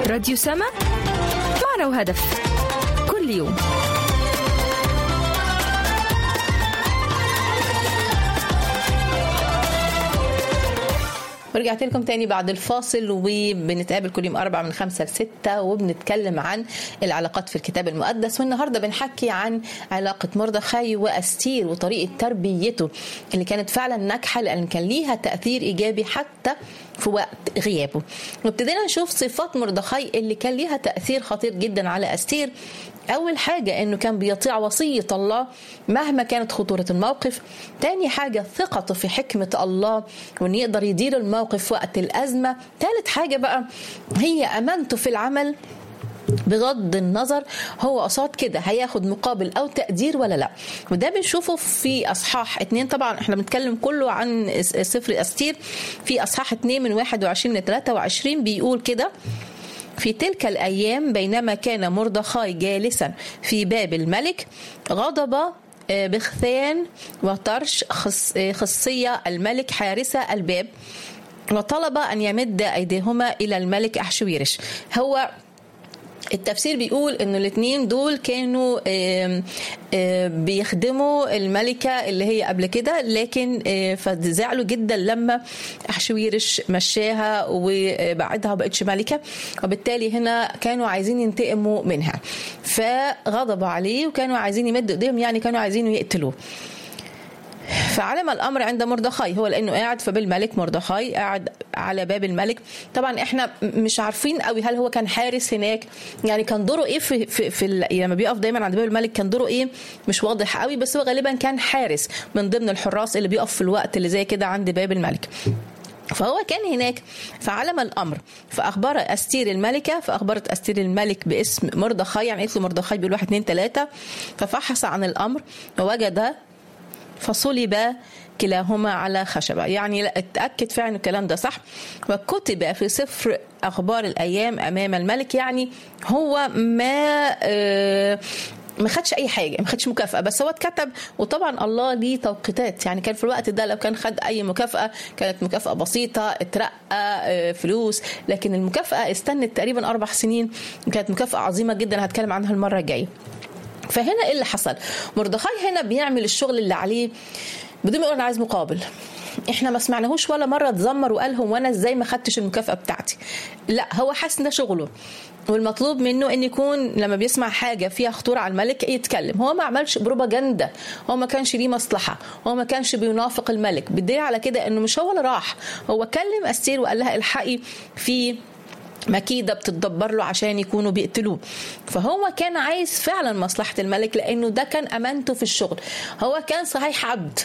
راديو سما، معنى وهدف كل يوم. ورجعت لكم تاني بعد الفاصل، وبنتقابل كل يوم 4 من 5 ل 6 وبنتكلم عن العلاقات في الكتاب المقدس. والنهاردة بنحكي عن علاقة مردخاي وأستير وطريقة تربيته اللي كانت فعلا ناجحة، لأن كان ليها تأثير إيجابي حتى في وقت غيابه. وابتدينا نشوف صفات مردخاي اللي كان ليها تأثير خطير جدا على أستير. أول حاجة أنه كان بيطيع وصية الله مهما كانت خطورة الموقف. تاني حاجة ثقته في حكمة الله وأنه يقدر يدير الموقف وقت الأزمة. ثالث حاجة بقى هي أمانته في العمل، بغض النظر هو قصاد كده هياخد مقابل أو تقدير ولا لا. وده بنشوفه في أصحاح 2. طبعا احنا بنتكلم كله عن سفر أستير. في أصحاح 2 من 21 ل 23 بيقول كده: في تلك الأيام بينما كان مردخاي جالسا في باب الملك، غضب بغثان وطرش خصية الملك حارسة الباب، وطلب أن يمد أيديهما إلى الملك أحشويرش. هو التفسير بيقول انه الاثنين دول كانوا بيخدموا الملكة اللي هي قبل كده، لكن فزعلوا جدا لما أحشويرش مشاها وبعدها وبقتش ملكة، وبالتالي هنا كانوا عايزين ينتقموا منها، فغضبوا عليه وكانوا عايزين يمدوا ايديهم، يعني كانوا عايزين يقتلوه. فعلم الأمر عند مردخاي، هو لأنه قاعد في باب الملك، مردخاي قاعد على باب الملك. طبعا احنا مش عارفين قوي هل هو كان حارس هناك، يعني كان دوره ايه في لما بيقف دايما عند باب الملك كان دوره ايه مش واضح قوي، بس هو غالبا كان حارس من ضمن الحراس اللي بيقف في الوقت اللي زي كده عند باب الملك. فهو كان هناك. فعلم الأمر فأخبر أستير الملكة، فأخبرت أستير الملك باسم مردخاي، يعني قلت له مردخاي بيقول 1 2 3. ففحص عن الأمر ووجد فصلب كلاهما على خشبة، يعني اتأكد فعلا الكلام ده صح. وكتب في سفر أخبار الأيام أمام الملك، يعني هو ما خدش أي حاجة، ما خدش مكافأة، بس هو اتكتب. وطبعا الله ليه توقيتات، يعني كان في الوقت ده لو كان خد أي مكافأة كانت مكافأة بسيطة، اترقى فلوس، لكن المكافأة استنت تقريبا 4 سنين، كانت مكافأة عظيمة جدا هتكلم عنها المرة الجاية. فهنا ايه اللي حصل؟ مردخاي هنا بيعمل الشغل اللي عليه بدون ما يقول انا عايز مقابل. احنا ما سمعناهوش ولا مره اتذمر وقال هو انا ازاي ما خدتش المكافاه بتاعتي. لا، هو حاسس ده شغله، والمطلوب منه ان يكون لما بيسمع حاجه فيها خطوره على الملك يتكلم. هو ما عملش بروباجندا، هو ما كانش ليه مصلحه، هو ما كانش بينافق الملك. بالدليل على كده انه مش هو اللي راح، هو كلم أستير وقال لها الحقي في مكيدة بتتدبر له عشان يكونوا بيقتلوه. فهو كان عايز فعلا مصلحة الملك، لأنه ده كان أمانته في الشغل. هو كان صحيح عبد،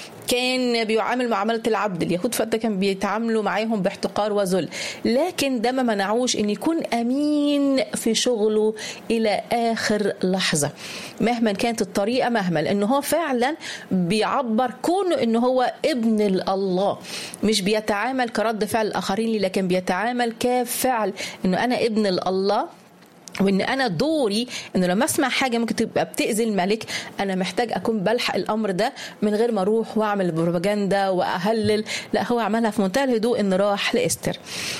كان بيعامل معاملة العبد، اليهود فده كان بيتعاملوا معاهم باحتقار وذل، لكن ده ما منعوش ان يكون امين في شغله الى اخر لحظة مهما كانت الطريقة، مهما، لانه هو فعلا بيعبر كونه انه هو ابن الله، مش بيتعامل كرد فعل الاخرين لي، لكن بيتعامل كفعل انه انا ابن الله، وان انا دوري انه لما اسمع حاجه ممكن تبقى بتاذي الملك انا محتاج اكون بلحق الامر ده من غير ما اروح واعمل بروباجندا واهلل. لا، هو عملها في منتهى الهدوء ان راح لاستر.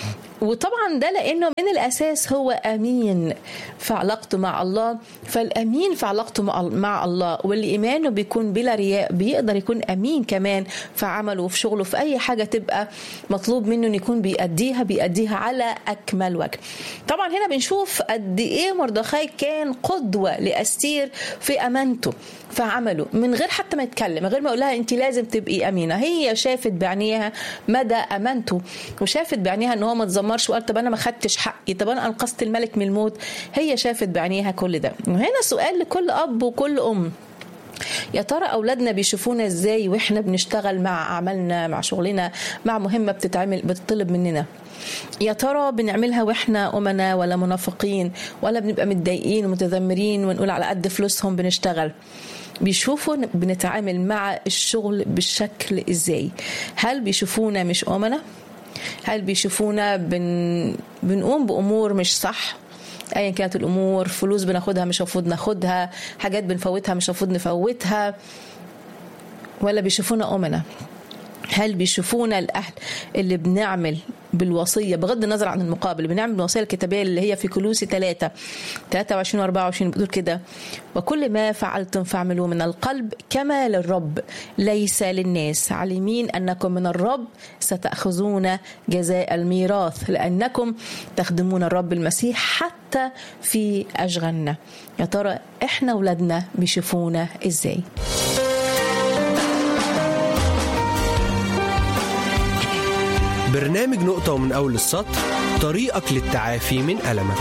وطبعا ده لانه من الاساس هو امين في علاقته مع الله. فالامين في علاقته مع الله واللي ايمانه بيكون بلا رياء بيقدر يكون امين كمان في عمله وفي شغله، في اي حاجه تبقى مطلوب منه ان يكون بيأديها على اكمل وجه. طبعا هنا بنشوف قد ايه مردخاي كان قدوه لأستير في امانته في عمله، من غير حتى ما يتكلم، من غير ما يقول لها انت لازم تبقي امينه. هي شافت بعينيها مدى امانته، وشافت بعينيها ان هو ما تزمرش وقال طب انا ما خدتش حقي، طب انا انقذت الملك من الموت. هي شافت بعينيها كل ده. وهنا سؤال لكل اب وكل ام: يا ترى أولادنا بيشوفونا إزاي وإحنا بنشتغل مع أعمالنا، مع شغلنا، مع مهمة بتطلب مننا؟ يا ترى بنعملها وإحنا أمنا ولا منافقين، ولا بنبقى متضايقين ومتذمرين ونقول على قد فلوسهم بنشتغل؟ بيشوفوا بنتعامل مع الشغل بالشكل إزاي؟ هل بيشوفونا مش أمنا؟ هل بيشوفونا بنقوم بأمور مش صح؟ أيا كانت الأمور، فلوس بناخدها مش المفروض ناخدها، حاجات بنفوتها مش المفروض نفوتها، ولا بيشوفونا أمنا؟ هل بيشوفونا الأهل اللي بنعمل بالوصية بغض النظر عن المقابل، بنعمل بالوصية الكتابية اللي هي في كولوسي 3:23 و24 بتقول كده: وكل ما فعلتم فاعملوا من القلب كما للرب ليس للناس، عالمين أنكم من الرب ستأخذون جزاء الميراث لأنكم تخدمون الرب المسيح حتى في أشغالنا. يا ترى إحنا أولادنا بيشوفونا إزاي؟ برنامج نقطة ومن أول السطر، طريقك للتعافي من ألمك.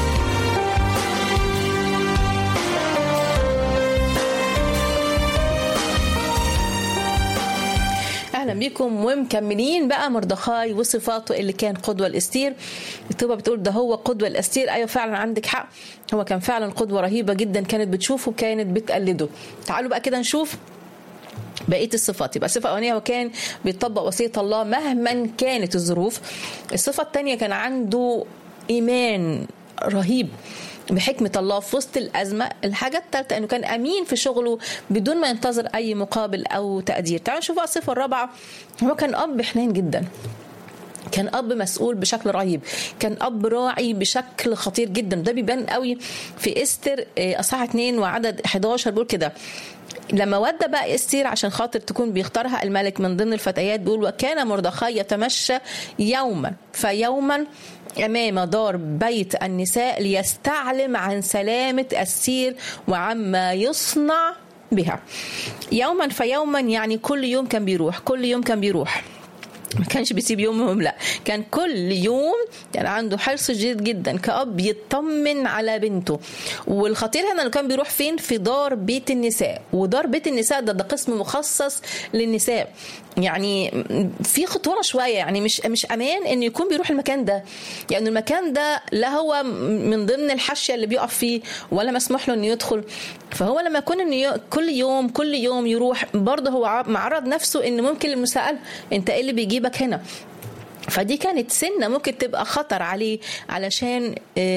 أهلا بكم ومكملين بقى مردخاي وصفاته اللي كان قدوة لأستير. الكتابة بتقول ده هو قدوة لأستير. أيوة فعلا عندك حق، هو كان فعلا قدوة رهيبة جدا، كانت بتشوفه وكانت بتقلده. تعالوا بقى كده نشوف بقية الصفات. يبقى الصفة الأولانية هو كان بيطبق وصية الله مهما كانت الظروف. الصفة الثانية كان عنده إيمان رهيب بحكمة الله في وسط الأزمة. الحاجة الثالثة أنه كان أمين في شغله بدون ما ينتظر أي مقابل أو تقدير. تعالوا نشوف الصفة الرابعة. هو كان أب حنين جدا، كان أب مسؤول بشكل رهيب، كان أب راعي بشكل خطير جدا. ده بيبان قوي في إستر أصحاح 2 وعدد 11 بيقول كده: لما ودى بقى استير عشان خاطر تكون بيختارها الملك من ضمن الفتيات، بيقول: وكان مردخاي يتمشى يوما فيوما أمام دار بيت النساء ليستعلم عن سلامة أستير وعما يصنع بها. يوما فيوما يعني كل يوم كان بيروح، كل يوم كان بيروح، ما كانش بيسيب يومهم، لا كان كل يوم كان عنده حرص جيد جدا كأب يطمن على بنته. والخطير هنا انه كان بيروح فين؟ في دار بيت النساء. ودار بيت النساء ده قسم مخصص للنساء، يعني في خطورة شوية، يعني مش أمان إنه يكون بيروح المكان ده، يعني المكان ده لا هو من ضمن الحاشية اللي بيقف فيه ولا مسموح له إنه يدخل. فهو لما يكون إنه كل يوم يروح، برضه هو معرض نفسه إنه ممكن المساءلة: أنت إيه اللي بيجيبك هنا؟ فدي كانت سنة ممكن تبقى خطر عليه، علشان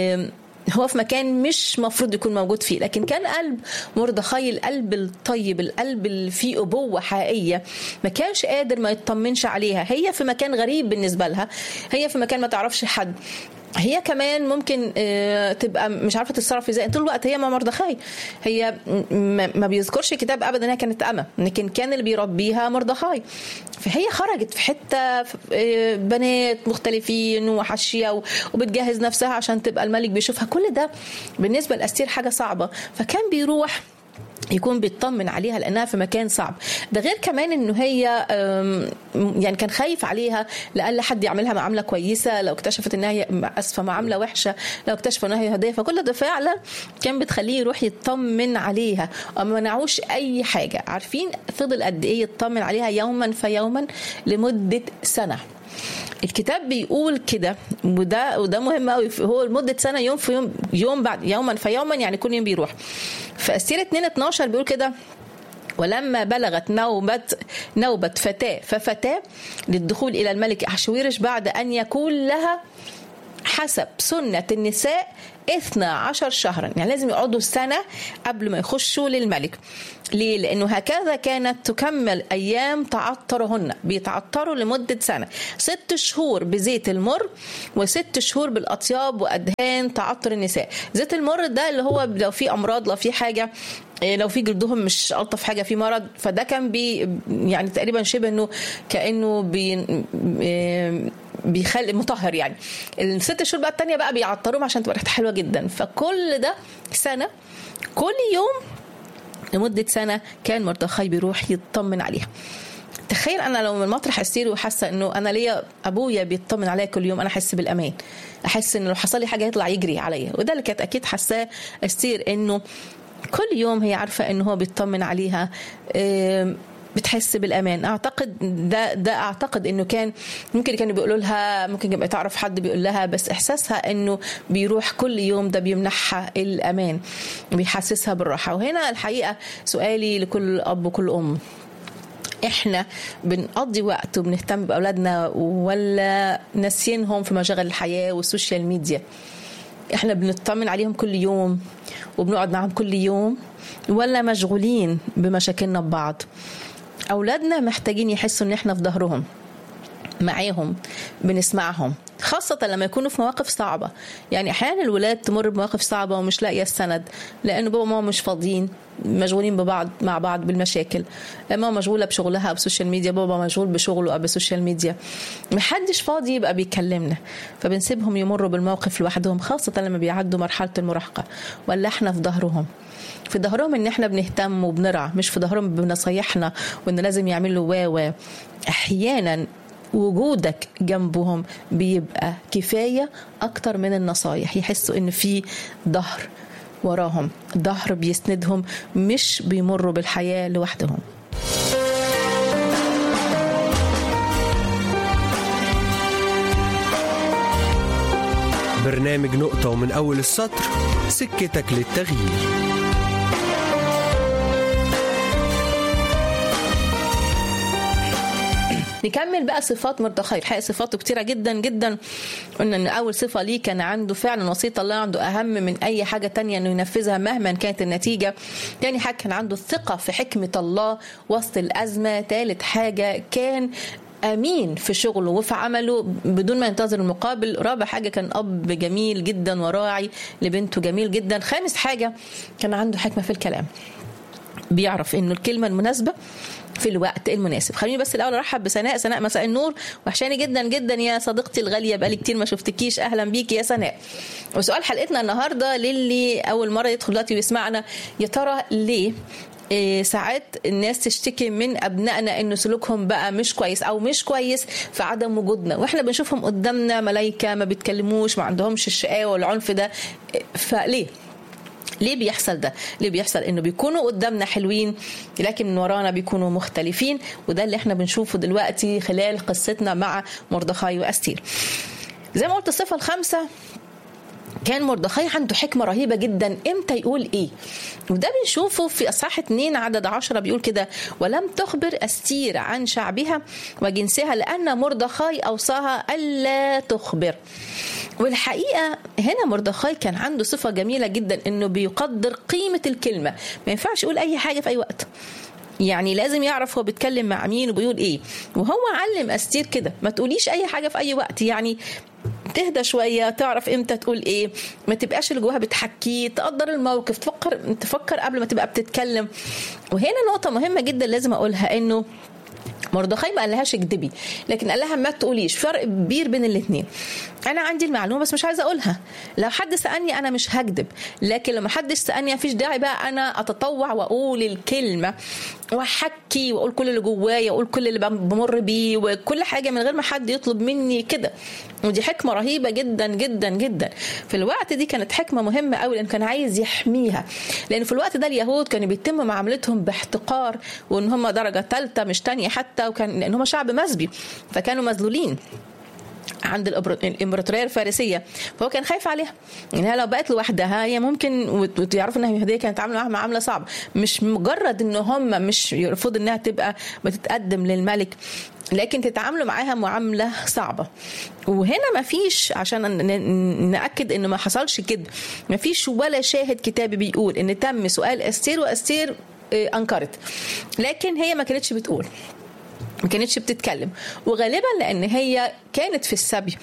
هو في مكان مش مفروض يكون موجود فيه. لكن كان قلب مردخاي القلب الطيب، القلب اللي فيه أبوة حقيقية، ما كانش قادر ما يطمنش عليها. هي في مكان غريب بالنسبة لها، هي في مكان ما تعرفش حد، هي كمان ممكن تبقى مش عارفه تتصرف ازاي طول الوقت. هي مع مردخاي، هي ما بيذكرش الكتاب ابدا انها كانت امه، لكن كان اللي بيربيها مردخاي. فهي خرجت في حته بنات مختلفين وحاشيه وبتجهز نفسها عشان تبقى الملك بيشوفها. كل ده بالنسبه لاستير حاجه صعبه، فكان بيروح يكون بيطمن عليها لأنها في مكان صعب. ده غير كمان إنه هي يعني كان خايف عليها لأن حد يعملها معاملة كويسة، لو اكتشفت إنها هي أسفة معاملة وحشة، لو اكتشف إنها هي هدية. فكل ده فعلا كان بتخليه يروح يطمن عليها وما منعوش أي حاجة. عارفين فضل قد إيه يطمن عليها؟ يوما فيوما لمدة سنة. الكتاب بيقول كده، وده مهم قوي، هو لمدة سنة، يوم في يوم بعد يوما فيوما يعني كل يوم بيروح. فأستير 2:12 بيقول كده: ولما بلغت نوبة فتاة للدخول إلى الملك أحشويرش بعد أن يكون لها حسب سنة النساء 12 شهرا، يعني لازم يقعدوا سنة قبل ما يخشوا للملك. ليه؟ لأنه هكذا كانت تكمل أيام تعطرهن، بيتعطروا لمدة سنة، 6 شهور بزيت المر و6 شهور بالأطياب وأدهان تعطر النساء. زيت المر ده اللي هو لو في أمراض، لو في حاجة، لو في جلدهم مش ألطف حاجة، في مرض، فده كان يعني تقريبا شبه إنه كأنه بيخلي مطهر. يعني ال6 شهور بقى التانية بقى بيعطروهم عشان تبقى ريحتها حلوة جدا. فكل ده سنة، كل يوم لمدة سنة كان مردخاي بيروح يطمن عليها. تخيل أنا لو من مطرح أستير وحاسة إنه أنا ليا أبويا بيطمن عليا كل يوم، أنا أحس بالأمان، أحس إنه لو حصل لي حاجة يطلع يجري عليا. وده اللي كانت أكيد حاساه أستير، إنه كل يوم هي عارفة إنه هو بيطمن عليها، بتحس بالأمان. أعتقد ده أعتقد إنه كان ممكن كانوا بيقولوا لها، ممكن يبقى تعرف حد بيقول لها، بس إحساسها إنه بيروح كل يوم ده بيمنحها الأمان، بيحسسها بالراحة. وهنا الحقيقة سؤالي لكل أب وكل أم: إحنا بنقضي وقت وبنهتم بأولادنا ولا ناسينهم في مشاغل الحياة والسوشيال ميديا؟ إحنا بنطمن عليهم كل يوم وبنقعد معهم كل يوم، ولا مشغولين بمشاكلنا ببعض؟ أولادنا محتاجين يحسوا إن إحنا في ظهرهم معاهم بنسمعهم، خاصة لما يكونوا في مواقف صعبة. يعني أحيانا الولاد تمر بمواقف صعبة ومش لاقية السند، لأنه بابا وماما مش فاضيين، مشغولين ببعض مع بعض بالمشاكل. ماما مشغولة بشغلها أو بالسوشيال ميديا، بابا مشغول بشغله أو بالسوشيال ميديا، محدش فاضي يبقى بيكلمنا، فبنسيبهم يمروا بالموقف لوحدهم، خاصة لما بيعدوا مرحلة المراهقة. ولا احنا في ظهرهم، في ظهرهم ان احنا بنهتم وبنرعى، مش في ظهرهم بنصيحنا وان لازم يعملوا احيانا وجودك جنبهم بيبقى كفاية أكتر من النصايح، يحسوا إن في ظهر وراهم، ظهر بيسندهم، مش بيمروا بالحياة لوحدهم. برنامج نقطة ومن أول السطر، سكتك للتغيير. نكمل بقى صفات مردخاي. الحقيقة صفاته كتيرة جدا جدا. قلنا ان اول صفة ليه كان عنده فعلا وصية الله، عنده اهم من اي حاجة تانية انه ينفذها مهما كانت النتيجة. تاني حاجة كان عنده الثقة في حكمة الله وسط الازمة. تالت حاجة كان امين في شغله وفي عمله بدون ما ينتظر المقابل. رابع حاجة كان اب جميل جدا وراعي لبنته جميل جدا. خامس حاجة كان عنده حكمة في الكلام، بيعرف انه الكلمة المناسبة في الوقت المناسب. خليني بس الاول ارحب بسناء. سناء مساء النور، وحشاني جدا جدا يا صديقتي الغاليه، بقالي كتير ما شفتكيش. اهلا بيكي يا سناء. وسؤال حلقتنا النهارده للي اول مره يدخل دلوقتي ويسمعنا، يا ترى ليه ساعات الناس تشتكي من أبنائنا إنه سلوكهم بقى مش كويس أو مش كويس في عدم وجودنا، وإحنا بنشوفهم قدامنا ملايكة ما بيتكلموش، ما عندهمش الشقاوة والعنف ده. ليه بيحصل ده؟ ليه بيحصل إنه بيكونوا قدامنا حلوين لكن من ورانا بيكونوا مختلفين؟ وده اللي إحنا بنشوفه دلوقتي خلال قصتنا مع مردخاي وأستير. زي ما قلت الصفة الخامسة، كان مردخاي عنده حكمة رهيبة جدا امتى يقول ايه، وده بنشوفه في اصحاح 2 عدد 10. بيقول كده: ولم تخبر أستير عن شعبها وجنسها لأن مردخاي أوصاها ألا تخبر. والحقيقة هنا مردخاي كان عنده صفة جميلة جدا، انه بيقدر قيمة الكلمة. ما ينفعش يقول اي حاجة في اي وقت، يعني لازم يعرف هو بيتكلم مع مين وبيقول ايه. وهو علم أستير كده، ما تقوليش اي حاجة في اي وقت، يعني تهدى شوية، تعرف امتى تقول ايه، ما تبقاش اللي جواها بتحكيه، تقدر الموقف، تفكر قبل ما تبقى بتتكلم. وهنا نقطة مهمة جدا لازم اقولها، انه مردخاي ما قالهاش اكدبي، لكن قال لها ما تقوليش. فرق كبير بين الاثنين. انا عندي المعلومه بس مش عايزه اقولها. لو حد سالني انا مش هكذب، لكن لما حدش سالني مفيش داعي بقى انا اتطوع واقول الكلمه واحكي واقول كل اللي جوايا واقول كل اللي بمر بيه وكل حاجه من غير ما حد يطلب مني كده. ودي حكمه رهيبه جدا جدا جدا. في الوقت دي كانت حكمه مهمه قوي، لان كان عايز يحميها، لان في الوقت ده اليهود كانوا بيتم معاملتهم باحتقار، وان هم درجه ثالثه مش ثانيه حتى، وكان لان هم شعب مسبي فكانوا مذلولين عند الامبراطوريه الفارسيه. فهو كان خايف عليها، انها لو بقت لوحدها هي ممكن، وتعرفوا انها يهوديه كانت عامله معاها معامله صعبه، مش مجرد ان هم مش يرفضوا انها تبقى بتتقدم للملك، لكن تتعاملوا معاها معامله صعبه. وهنا ما فيش، عشان ناكد انه ما حصلش كده، ما فيش ولا شاهد كتابي بيقول ان تم سؤال أستير واستير انكرت، لكن هي ما كانتش بتقول، ما كانتش بتتكلم، وغالبا لان هي كانت في السبي،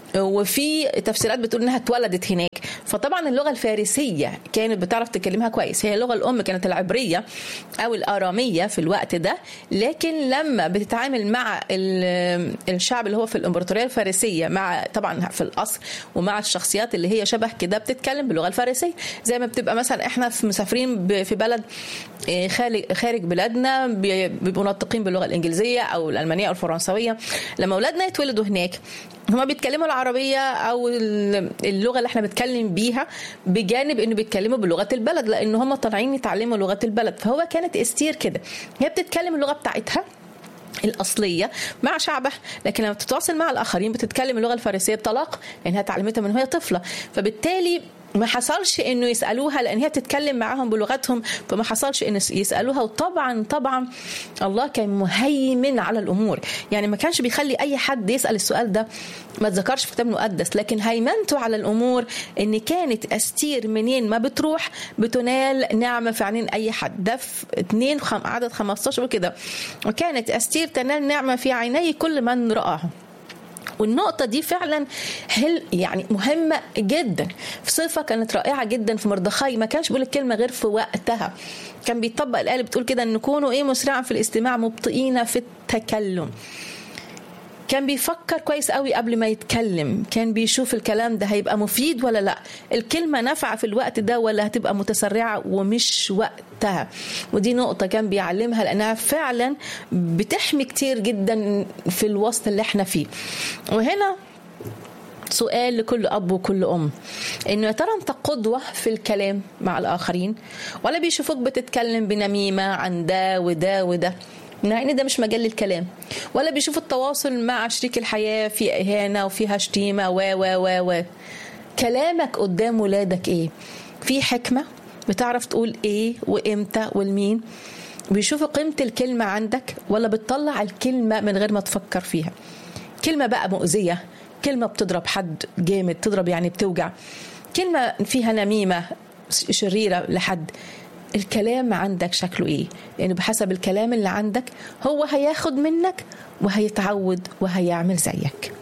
وفي تفسيرات بتقول انها اتولدت هناك، فطبعا اللغه الفارسيه كانت بتعرف تكلمها كويس. هي اللغه الام كانت العبريه او الاراميه في الوقت ده، لكن لما بتتعامل مع الشعب اللي هو في الامبراطوريه الفارسيه، مع طبعا في القصر ومع الشخصيات اللي هي شبه كده، بتتكلم باللغه الفارسيه. زي ما بتبقى مثلا احنا في مسافرين في بلد خارج بلادنا بيبقوا ناطقين باللغه الانجليزيه او الالمانيه او الفرنسويه، لما اولادنا يتولدوا هناك هما بيتكلموا العربية أو اللغة اللي احنا بنتكلم بيها، بجانب انه بيتكلموا بلغة البلد، لأن هما طالعين يتعلموا لغة البلد. فهو كانت أستير كده، هي بتتكلم اللغة بتاعتها الأصلية مع شعبها، لكن لما تتواصل مع الآخرين بتتكلم اللغة الفارسية بطلاقة، لأنها تعلمتها من وهي طفلة. فبالتالي ما حصلش انه يسالوها لان هي تتكلم معاهم بلغتهم، فما حصلش انه يسالوها. وطبعا الله كان مهيمن على الامور، يعني ما كانش بيخلي اي حد يسال السؤال ده، ما تذكرش في الكتاب المقدس، لكن هيمنته على الامور ان كانت استير منين ما بتروح بتنال نعمه في عينين اي حد. ده في 2 عدد 15 وكده، وكانت استير تنال نعمه في عيني كل من رآها. والنقطة دي فعلا يعني مهمة جدا. في صفة كانت رائعة جدا في مردخاي، ما كانش بيقول الكلمة غير في وقتها، كان بيطبق الآية بتقول كده ان نكونوا مسرعا في الاستماع مبطئين في التكلم. كان بيفكر كويس قوي قبل ما يتكلم، كان بيشوف الكلام ده هيبقى مفيد ولا لا، الكلمة نافعة في الوقت ده ولا هتبقى متسرعة ومش وقتها. ودي نقطة كان بيعلمها لأنها فعلا بتحمي كتير جدا في الوسط اللي احنا فيه. وهنا سؤال لكل أب وكل أم، إنه يا ترى أنت قدوة في الكلام مع الآخرين، ولا بيشوفوك بتتكلم بنميمة عن ده وده وده، يعني ده مش مجال الكلام، ولا بيشوف التواصل مع شريك الحياة في إهانة وفيها شتيمة و كلامك قدام ولادك إيه؟ في حكمة؟ بتعرف تقول إيه وإمتى والمين؟ بيشوفوا قيمة الكلمة عندك، ولا بتطلع الكلمة من غير ما تفكر فيها؟ كلمة بقى مؤذية، كلمة بتضرب حد جامد، تضرب يعني بتوجع، كلمة فيها نميمة شريرة لحد، الكلام عندك شكله ايه؟ لأنه بحسب الكلام اللي عندك هو هياخد منك وهيتعود وهيعمل زيك.